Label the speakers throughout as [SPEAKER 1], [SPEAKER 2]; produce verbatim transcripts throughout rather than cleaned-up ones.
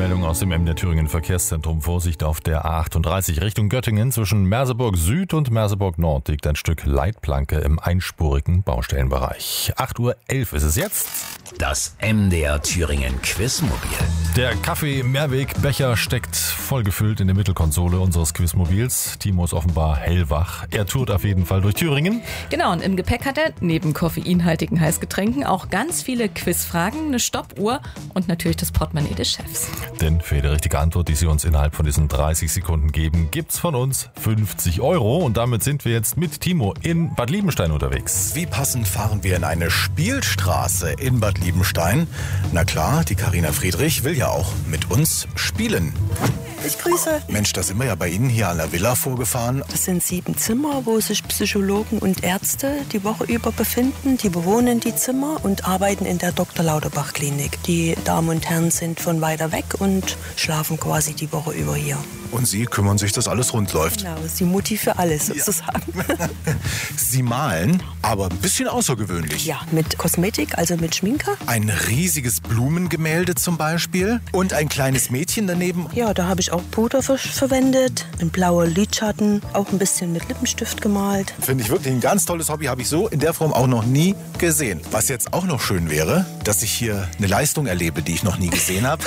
[SPEAKER 1] Meldung aus dem M D R Thüringen Verkehrszentrum. Vorsicht auf der A achtunddreißig Richtung Göttingen. Zwischen Merseburg Süd und Merseburg Nord liegt ein Stück Leitplanke im einspurigen Baustellenbereich. acht Uhr elf ist es jetzt.
[SPEAKER 2] Das M D R Thüringen Quizmobil.
[SPEAKER 1] Der Kaffee-Mehrweg-Becher steckt vollgefüllt in der Mittelkonsole unseres Quizmobils. Timo ist offenbar hellwach. Er tourt auf jeden Fall durch Thüringen.
[SPEAKER 3] Genau, und im Gepäck hat er neben koffeinhaltigen Heißgetränken auch ganz viele Quizfragen, eine Stoppuhr und natürlich das Portemonnaie des Chefs.
[SPEAKER 1] Denn für jede richtige Antwort, die Sie uns innerhalb von diesen dreißig Sekunden geben, gibt's von uns fünfzig Euro. Und damit sind wir jetzt mit Timo in Bad Liebenstein unterwegs.
[SPEAKER 4] Wie passend fahren wir in eine Spielstraße in Bad Liebenstein? Na klar, die Carina Friedrich will ja auch mit uns spielen.
[SPEAKER 5] Ich grüße.
[SPEAKER 4] Mensch, da sind wir ja bei Ihnen hier an der Villa vorgefahren.
[SPEAKER 5] Das sind sieben Zimmer, wo sich Psychologen und Ärzte die Woche über befinden. Die bewohnen die Zimmer und arbeiten in der Doktor Lauterbach Klinik. Die Damen und Herren sind von weiter weg und schlafen quasi die Woche über hier.
[SPEAKER 4] Und Sie kümmern sich, dass alles rund läuft.
[SPEAKER 5] Genau, ist die Mutti für alles sozusagen.
[SPEAKER 4] Ja. Sie malen, aber ein bisschen außergewöhnlich.
[SPEAKER 5] Ja, mit Kosmetik, also mit Schminke.
[SPEAKER 4] Ein riesiges Blumengemälde zum Beispiel und ein kleines Mädchen daneben.
[SPEAKER 5] Ja, da habe ich auch Puder ver- verwendet, ein blauer Lidschatten, auch ein bisschen mit Lippenstift gemalt.
[SPEAKER 4] Finde ich wirklich ein ganz tolles Hobby, habe ich so in der Form auch noch nie gesehen. Was jetzt auch noch schön wäre, dass ich hier eine Leistung erlebe, die ich noch nie gesehen habe.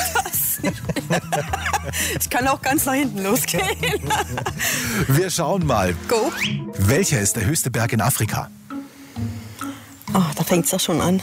[SPEAKER 5] Ich kann auch ganz nach hinten losgehen.
[SPEAKER 4] Wir schauen mal.
[SPEAKER 5] Go.
[SPEAKER 4] Welcher ist der höchste Berg in Afrika?
[SPEAKER 5] Oh, da fängt es doch schon an.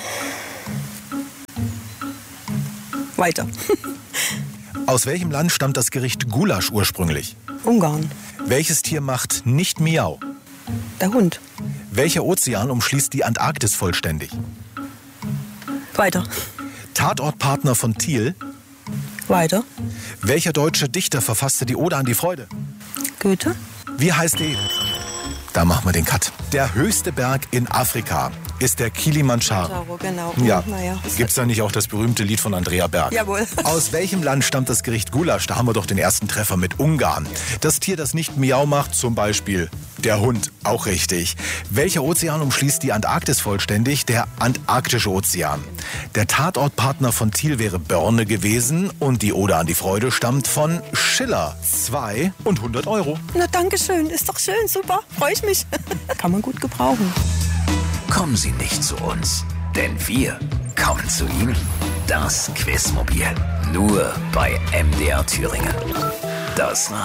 [SPEAKER 5] Weiter.
[SPEAKER 4] Aus welchem Land stammt das Gericht Gulasch ursprünglich?
[SPEAKER 5] Ungarn.
[SPEAKER 4] Welches Tier macht nicht Miau?
[SPEAKER 5] Der Hund.
[SPEAKER 4] Welcher Ozean umschließt die Antarktis vollständig?
[SPEAKER 5] Weiter.
[SPEAKER 4] Tatortpartner von Thiel?
[SPEAKER 5] Weiter.
[SPEAKER 4] Welcher deutsche Dichter verfasste die Ode an die Freude?
[SPEAKER 5] Goethe.
[SPEAKER 4] Wie heißt die? Da machen wir den Cut. Der höchste Berg in Afrika ist der Kilimanjaro.
[SPEAKER 5] Genau.
[SPEAKER 4] Ja.
[SPEAKER 5] Naja.
[SPEAKER 4] Gibt's da nicht auch das berühmte Lied von Andrea Berg?
[SPEAKER 5] Jawohl.
[SPEAKER 4] Aus welchem Land stammt das Gericht Gulasch? Da haben wir doch den ersten Treffer mit Ungarn. Das Tier, das nicht Miau macht, zum Beispiel der Hund. Auch richtig. Welcher Ozean umschließt die Antarktis vollständig? Der Antarktische Ozean. Der Tatortpartner von Thiel wäre Börne gewesen und die Ode an die Freude stammt von Schiller. Zwei und hundert Euro.
[SPEAKER 5] Na, danke schön. Ist doch schön. Super. Freue ich mich. Kann man gut gebrauchen.
[SPEAKER 2] Kommen Sie nicht zu uns, denn wir kommen zu Ihnen. Das Quizmobil. Nur bei M D R Thüringen. Das